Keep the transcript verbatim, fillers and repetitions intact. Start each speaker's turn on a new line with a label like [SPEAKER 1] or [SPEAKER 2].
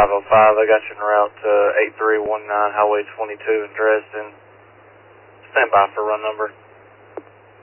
[SPEAKER 1] five oh five. I got you en route to eight three one nine Highway twenty-two in Dresden. Stand by for run number.